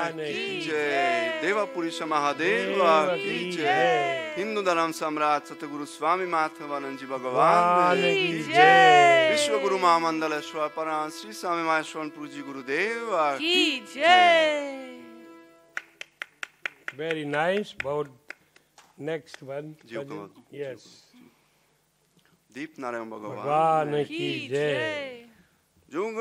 की जय। देवापुरुष महादेव की जय। हिंदू धर्म सम्राट सतगुरु स्वामी माधवानंद जी भगवान की जय। विश्व गुरु महामंडलेश्वर परां श्री स्वामी माहेश्वर जी गुरुदेव की जय। Very nice. About next one. Yes. दीप नारायण भगवान भगवान की जय।